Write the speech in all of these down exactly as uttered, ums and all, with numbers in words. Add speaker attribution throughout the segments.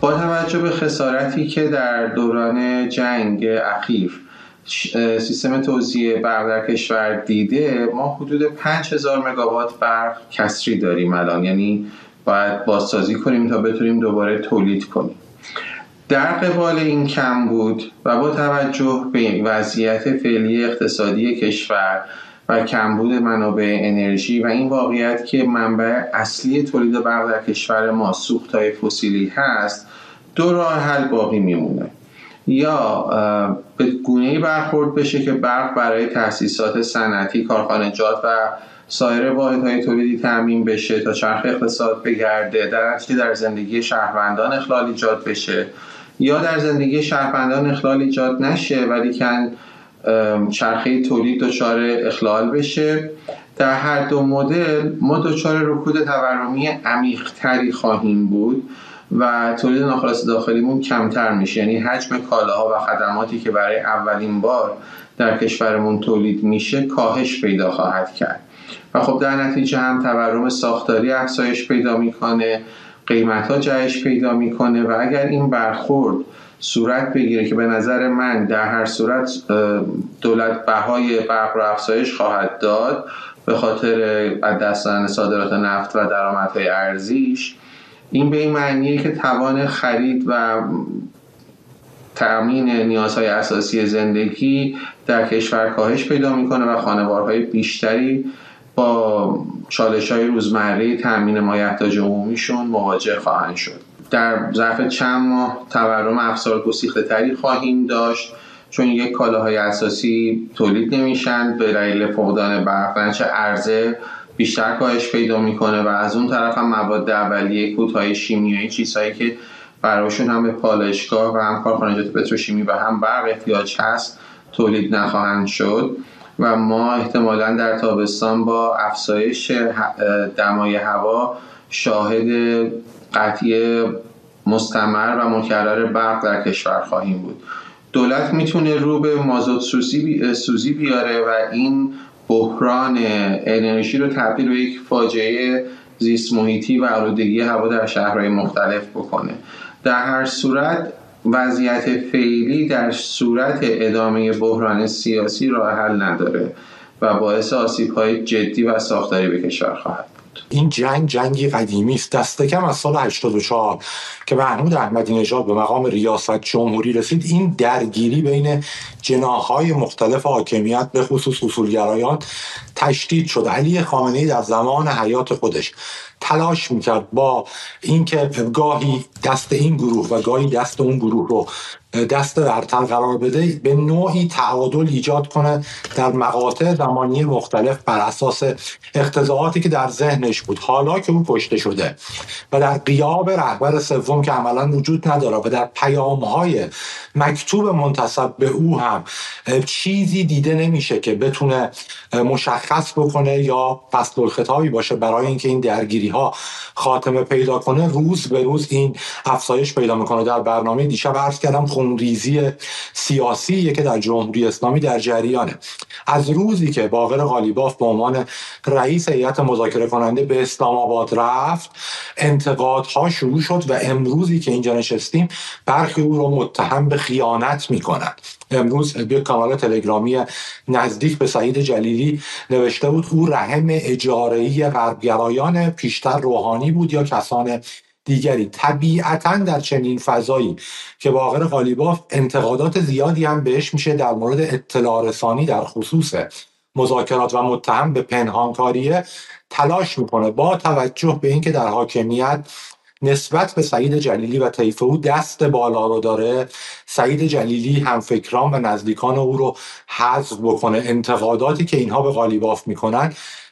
Speaker 1: با توجه به خسارتی که در دوران جنگ اخیر سیستم توزیع برق در کشور دیده، ما حدود پنج هزار مگاوات برق کسری داریم الان، یعنی باید بازسازی کنیم تا بتونیم دوباره تولید کنیم. در قبال این کمبود و با توجه به وضعیت فعلی اقتصادی کشور و کمبود منابع انرژی و این واقعیت که منبع اصلی تولید برق در کشور ما سوخت‌های فسیلی هست، دو راه حل باقی میمونه. یا به گونه‌ای برخورد بشه که برق برای تأسیسات صنعتی، کارخانجات و سایر واحدهای تولیدی تامین بشه تا چرخ اقتصاد بگرده، در نتیجه در زندگی شهروندان اخلال ایجاد بشه، یا در زندگی شهروندان اخلال ایجاد نشه ولی کن چرخه تولید دچار اخلال بشه. در هر دو مدل ما دچار رکود تورمی عمیق‌تری خواهیم بود و تولید ناخالص داخلیمون کمتر میشه، یعنی حجم کالاها و خدماتی که برای اولین بار در کشورمون تولید میشه کاهش پیدا خواهد کرد و خب در نتیجه هم تورم ساختاری افزایش پیدا میکنه، قیمت‌ها جهش پیدا میکنه و اگر این برخورد صورت بگیره که به نظر من در هر صورت دولت بهای برق رو افزایش خواهد داد به خاطر از دست دادن صادرات نفت و درآمدهای ارزیش، این به این معنیه که توان خرید و تامین نیازهای اساسی زندگی در کشور کاهش پیدا میکنه و خانوارهای بیشتری با چالش‌های روزمره تامین مایحتاج عمومیشون مواجه خواهند شد. در ظرف چند ماه تورم افزار گسیخته‌تری خواهیم داشت، چون یک کالاهای اساسی تولید نمیشن به دلیل فقدان برق، چه عرضه بیشتر کاهش پیدا میکنه و از اون طرف هم مواد اولیه، کودهای شیمیایی، چیزهایی که براشون هم به پالایشگاه و هم کارخانجات پتروشیمی و هم برق احتیاج هست تولید نخواهند شد و ما احتمالاً در تابستان با افزایش دمای هوا شاهد قطعی مستمر و مکرر برق در کشور خواهیم بود. دولت میتونه رو به مازوت سوزی بیاره و این بحران انرژی رو تبدیل به یک فاجعه زیست محیطی و آلودگی هوا در شهرهای مختلف بکنه. در هر صورت وضعیت فعلی در صورت ادامه بحران سیاسی راه حل نداره و باعث آسیب‌های جدی و ساختاری به کشور خواهد بود.
Speaker 2: این جنگ جنگی قدیمی است. دست کم از سال هشتاد و چهار که محمود احمدی نژاد به مقام ریاست جمهوری رسید، این درگیری بین جناح‌های مختلف حاکمیت به خصوص اصولگرایان تشدید شد. علی خامنه‌ای در زمان حیات خودش تلاش میکرد با اینکه گاهی دست این گروه و گاهی دست اون گروه رو دست برتر قرار بده، به نوعی تعادل ایجاد کنه در مقاطع زمانی مختلف بر اساس اقتضاعاتی که در ذهنش بود. حالا که او کشته شده و در غیاب رهبر سوم که عملا وجود نداره و در پیام‌های مکتوب منتسب به او هم چیزی دیده نمیشه که بتونه مشخص بکنه یا فصل الخطابی باشه برای اینکه این درگیری ها خاتمه پیدا کنه، روز به روز این افزایش پیدا میکنه. در برنامه دیشب عرض کردم خونریزی سیاسی که در جمهوری اسلامی در جریانه. از روزی که باقر قالیباف به عنوان رئیس هیئت مذاکره کننده به اسلام آباد رفت، انتقادها شروع شد و امروزی که اینجا نشستیم برخی او رو متهم به خیانت میکنند. امروز به کانال تلگرامی نزدیک به سعید جلیلی نوشته بود او رحم اجاره‌ای غربگرایان پیشتر روحانی بود یا کسان دیگری. طبیعتاً در چنین فضایی که باقر قالیباف انتقادات زیادی هم بهش میشه در مورد اطلاع رسانی در خصوص مذاکرات و متهم به پنهانکاریه، تلاش میکنه با توجه به اینکه در حاکمیت نسبت به سعید جلیلی و طیف او دست بالا رو داره، سعید جلیلی همفکران و نزدیکان او رو حذف بکنه. انتقاداتی که اینها به قالیباف میکنن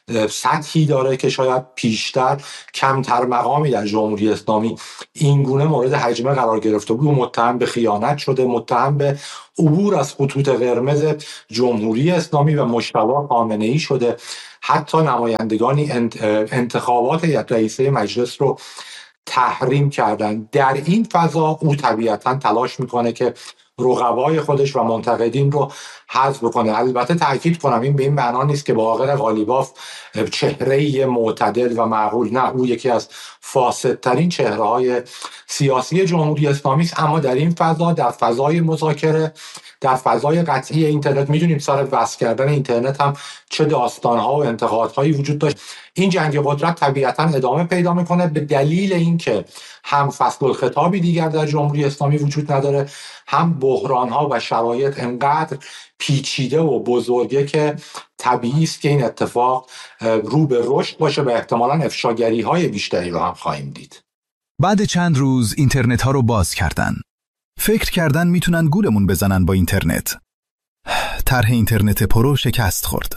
Speaker 2: سطحی داره که شاید پیشتر کمتر مقامی در جمهوری اسلامی این گونه مورد هجمه قرار گرفته بود. متهم به خیانت شده، متهم به عبور از خطوط قرمز جمهوری اسلامی و مجتبی خامنه‌ای شده. حتی نمایندگانی انتخابات رئیسه مجلس رو تحریم کردن. در این فضا او طبیعتا تلاش میکنه که رقبای خودش و منتقدین رو حذف بکنه. البته تاکید کنم این به این معنا نیست که باقر قالیباف چهره‌ای معتدل و معقول، نه، او یکی از فاسدترین چهره‌های سیاسی جمهوری اسلامی است. اما در این فضا، در فضای مذاکره، در فضای قطعی اینترنت، میدونیم سر وصل کردن اینترنت هم چه داستان‌ها و انتقادهایی وجود داشت. این جنگ قدرت طبیعتاً ادامه پیدا میکنه به دلیل اینکه هم فصل الخطابی دیگر در جمهوری اسلامی وجود نداره، هم بحران‌ها و شرایط انقدر پیچیده و بزرگه که طبیعی است که این اتفاق رو به رشد باشه و احتمالاً افشاگری‌های بیشتری رو هم خواهیم دید.
Speaker 3: بعد چند روز اینترنت ها رو باز کردن. فکر کردن میتونن گولمون بزنن با اینترنت. طرح اینترنت پرو شکست خورد.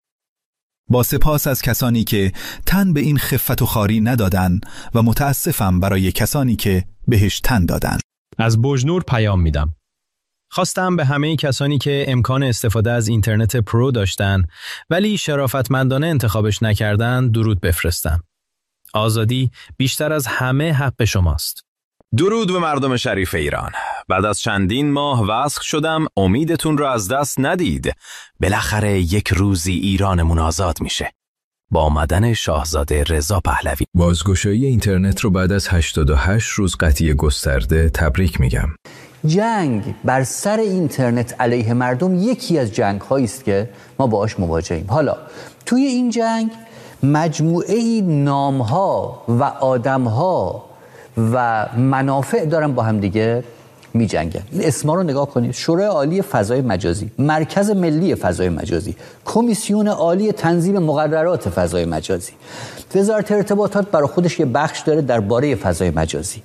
Speaker 3: با سپاس از کسانی که تن به این خفت و خاری ندادن و متاسفم برای کسانی که بهش تن دادن.
Speaker 4: از بوجنور پیام میدم. خواستم به همه کسانی که امکان استفاده از اینترنت پرو داشتن ولی شرافتمندانه انتخابش نکردن درود بفرستم. آزادی بیشتر از همه حق شماست.
Speaker 5: درود به مردم شریف ایران. بعد از چندین ماه وصل شدم، امیدتون رو از دست ندید. بالاخره یک روزی ایرانمون آزاد میشه. با آمدن شاهزاده رضا پهلوی.
Speaker 6: بازگشایی اینترنت رو بعد از هشتاد و هشت روز قطعی گسترده تبریک میگم.
Speaker 7: جنگ بر سر اینترنت علیه مردم یکی از جنگ هایی است که ما باهاش مواجهیم. حالا توی این جنگ مجموعه نام ها و آدم ها و منافع دارن با هم دیگه می جنگن. این اسما رو نگاه کنید: شورای عالی فضای مجازی، مرکز ملی فضای مجازی، کمیسیون عالی تنظیم مقررات فضای مجازی، وزارت ارتباطات برای خودش یه بخش داره درباره فضای مجازی،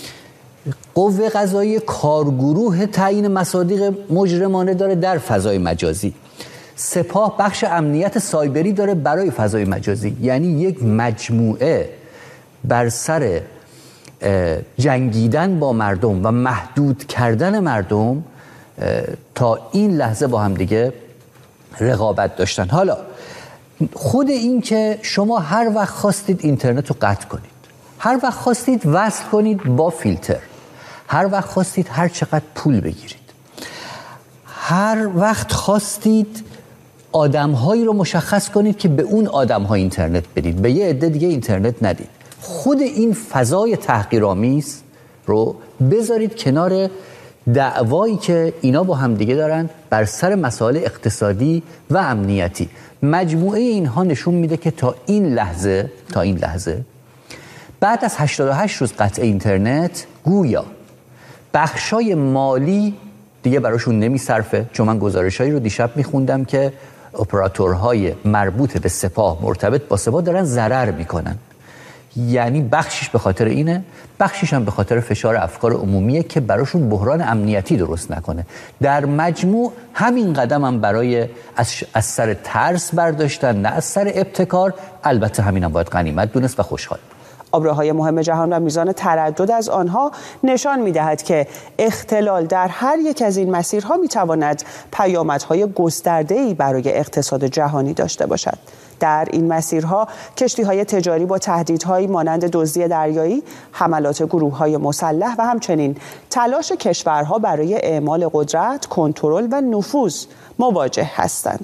Speaker 7: قوه قضاییه کارگروه تعیین مصادیق مجرمانه داره در فضای مجازی، سپاه بخش امنیت سایبری داره برای فضای مجازی. یعنی یک مجموعه بر سر جنگیدن با مردم و محدود کردن مردم تا این لحظه با هم دیگه رقابت داشتن. حالا خود این که شما هر وقت خواستید اینترنت رو قطع کنید، هر وقت خواستید وصل کنید با فیلتر، هر وقت خواستید هر چقدر پول بگیرید، هر وقت خواستید آدم‌هایی رو مشخص کنید که به اون آدم‌ها اینترنت بدید، به یه عده دیگه اینترنت ندید، خود این فضای تحقیرآمیز رو بذارید کنار دعوایی که اینا با هم دیگه دارن بر سر مسائل اقتصادی و امنیتی. مجموعه اینها نشون میده که تا این لحظه تا این لحظه بعد از هشتاد و هشت روز قطع اینترنت گویا بخشای مالی دیگه براشون نمیصرفه. چون من گزارشایی رو دیشب میخوندم که اپراتورهای مربوط به سپاه، مرتبط با سپاه، دارن ضرر میکنن. یعنی بخشش به خاطر اینه، بخشش هم به خاطر فشار افکار عمومیه که براشون بحران امنیتی درست نکنه. در مجموع همین قدم هم برای از, از سر ترس برداشتن، نه از سر ابتکار. البته همین هم باید غنیمت دونست و خوشحال.
Speaker 8: آبراهای مهم جهان و میزان تردد از آنها نشان می‌دهد که اختلال در هر یک از این مسیرها می‌تواند پیامدهای گسترده‌ای برای اقتصاد جهانی داشته باشد. در این مسیرها کشتی‌های تجاری با تهدیدهایی مانند دزدی دریایی، حملات گروه‌های مسلح و همچنین تلاش کشورها برای اعمال قدرت، کنترل و نفوذ مواجه هستند.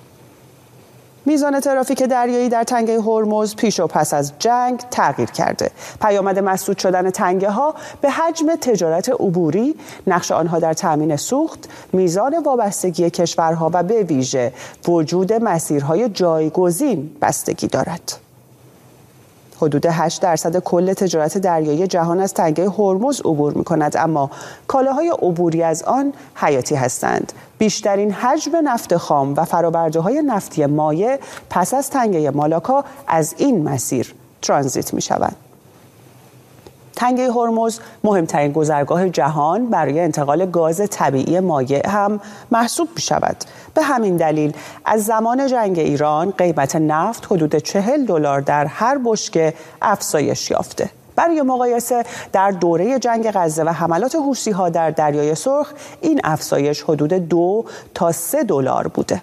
Speaker 8: میزان ترافیک دریایی در تنگه هرمز پیش و پس از جنگ تغییر کرده. پیامد مسدود شدن تنگه ها به حجم تجارت عبوری، نقش آنها در تامین سوخت، میزان وابستگی کشورها و به ویژه وجود مسیرهای جایگزین بستگی دارد. حدود هشت درصد کل تجارت دریایی جهان از تنگه هرمز عبور می‌کند، اما کالاهای عبوری از آن حیاتی هستند. بیشترین حجم نفت خام و فرآورده‌های نفتی مایع پس از تنگه مالاکا از این مسیر ترانزیت می‌شوند. تنگه هرمز مهمترین گذرگاه جهان برای انتقال گاز طبیعی مایع هم محسوب می شود. به همین دلیل از زمان جنگ ایران قیمت نفت حدود چهل دلار در هر بشکه افزایش یافته. برای مقایسه در دوره جنگ غزه و حملات حوثی‌ها در دریای سرخ این افزایش حدود دو تا سه دلار بوده.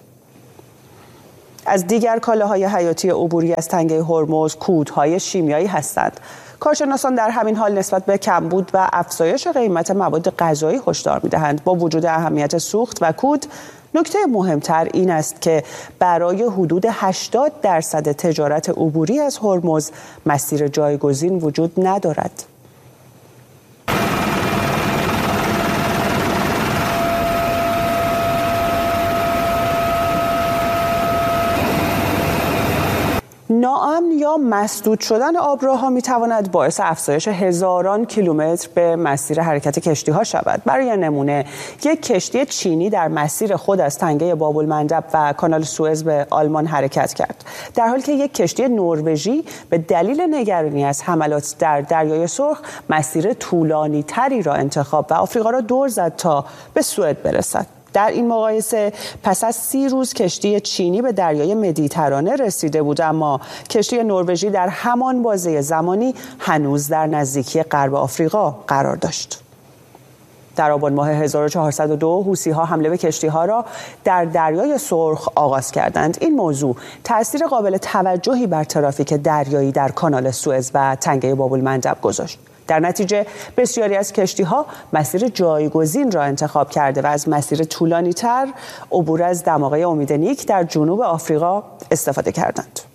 Speaker 8: از دیگر کالاهای حیاتی عبوری از تنگه هرمز کودهای شیمیایی هستند. کارشناسان در همین حال نسبت به کمبود و افزایش قیمت مواد غذایی هشدار می‌دهند. با وجود اهمیت سوخت و کود، نکته مهمتر این است که برای حدود هشتاد درصد تجارت عبوری از هرمز مسیر جایگزین وجود ندارد. ناامن یا مسدود شدن آبراه‌ها می‌تواند باعث افزایش هزاران کیلومتر به مسیر حرکت کشتی‌ها شود. برای نمونه، یک کشتی چینی در مسیر خود از تنگه باب‌المندب و کانال سوئز به آلمان حرکت کرد، در حالی که یک کشتی نروژی به دلیل نگرانی از حملات در دریای سرخ مسیر طولانی‌تری را انتخاب و آفریقا را دور زد تا به سوئد برسد. در این مقایسه پس از سی روز کشتی چینی به دریای مدیترانه رسیده بود، اما کشتی نروژی در همان بازه زمانی هنوز در نزدیکی غرب آفریقا قرار داشت. در آبان ماه هزار و چهارصد و دو حوثی‌ها حمله به کشتی‌ها را در دریای سرخ آغاز کردند. این موضوع تأثیر قابل توجهی بر ترافیک دریایی در کانال سوئز و تنگه باب‌المندب گذاشت. در نتیجه بسیاری از کشتی‌ها مسیر جایگزین را انتخاب کرده و از مسیر طولانی‌تر عبور از دماغه امید نیک در جنوب آفریقا استفاده کردند.